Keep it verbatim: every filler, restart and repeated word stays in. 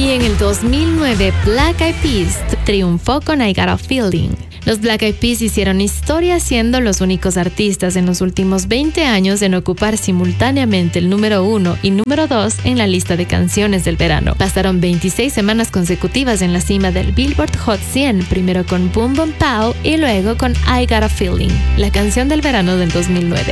Y en el dos mil nueve, Black Eyed Peas triunfó con I Got a Feeling. Los Black Eyed Peas hicieron historia siendo los únicos artistas en los últimos veinte años en ocupar simultáneamente el número uno y número dos en la lista de canciones del verano. Pasaron veintiséis semanas consecutivas en la cima del Billboard Hot cien, primero con Boom Boom Pow y luego con I Got a Feeling, la canción del verano del dos mil nueve.